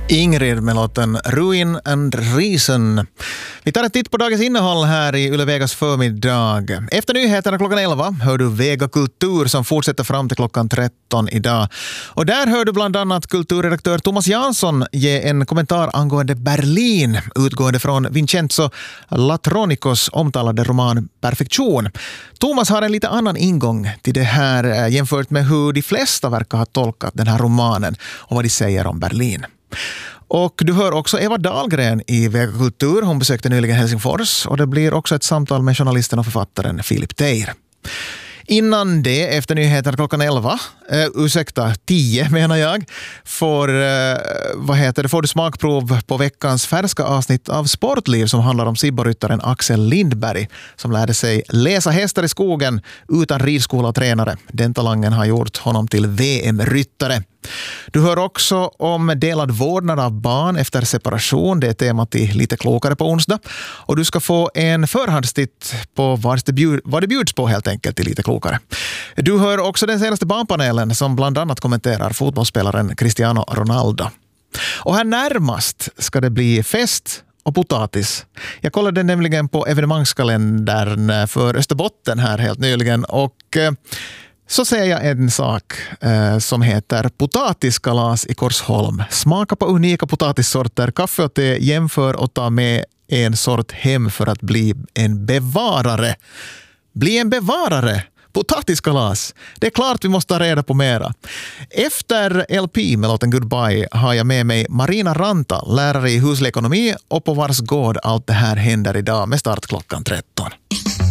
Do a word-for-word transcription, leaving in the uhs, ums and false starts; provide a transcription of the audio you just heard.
Ingrid med låten Ruin and Reason. Vi tar en titt på dagens innehåll här i Yle Vegas förmiddag. Efter nyheterna klockan elva hör du Vega Kultur som fortsätter fram till klockan tretton idag. Och där hör du bland annat kulturredaktör Thomas Jansson ge en kommentar angående Berlin, utgående från Vincenzo Latronicos omtalade roman Perfektion. Thomas har en lite annan ingång till det här jämfört med hur de flesta verkar ha tolkat den här romanen och vad de säger om Berlin. Och du hör också Eva Dahlgren i Vega Kultur. Hon besökte nyligen Helsingfors och det blir också ett samtal med journalisten och författaren Philip Teir. Innan det, efter nyheter klockan elva, eh, ursäkta, tio menar jag, får, eh, vad heter det, får du smakprov på veckans färska avsnitt av Sportliv som handlar om sibboryttaren Axel Lindberg som lärde sig läsa hästar i skogen utan ridskola och tränare. Den talangen har gjort honom till V M-ryttare. Du hör också om delad vårdnad av barn efter separation. Det är temat i Lite klokare på onsdag. Och du ska få en förhandstitt på vad det, bjud, vad det bjuds på helt enkelt i Lite klokare. Du hör också den senaste barnpanelen som bland annat kommenterar fotbollsspelaren Cristiano Ronaldo. Och här närmast ska det bli fest och potatis. Jag kollade nämligen på evenemangskalendern för Österbotten här helt nyligen och så säger jag en sak eh, som heter potatiskalas i Korsholm. Smaka på unika potatissorter, kaffe och te, jämför och ta med en sort hem för att bli en bevarare. Bli en bevarare! Potatiskalas! Det är klart vi måste ta reda på mera. Efter L P med låten Goodbye har jag med mig Marina Ranta, lärare i husekonomi och på vars gård allt det här händer idag med start klockan tretton.